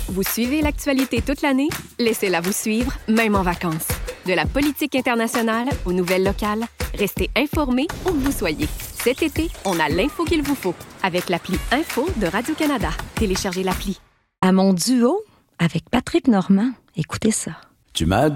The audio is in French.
Vous suivez l'actualité toute l'année? Laissez-la vous suivre, même en vacances. De la politique internationale aux nouvelles locales, restez informés où que vous soyez. Cet été, on a l'info qu'il vous faut avec l'appli Info de Radio-Canada. Téléchargez l'appli. À mon duo avec Patrick Normand. Écoutez ça. Tu m'as